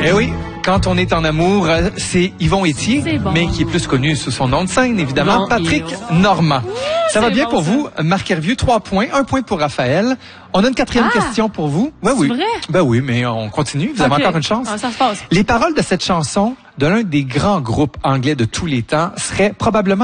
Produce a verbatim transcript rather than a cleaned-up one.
Eh oui, quand on est en amour, c'est Yvon Ethier, Bon. mais qui est plus connu sous son nom de scène, évidemment, Bon, Patrick Yvon. Normand. Ça va c'est bien bon, pour ça. vous, Marc Hervieux, trois points, un point pour Raphaël. On a une quatrième Ah! question pour vous. Ouais, C'est oui. vrai? Ben oui, mais on continue. Vous avez Ok. encore une chance. Ah, ça se passe. Les paroles de cette chanson de l'un des grands groupes anglais de tous les temps seraient probablement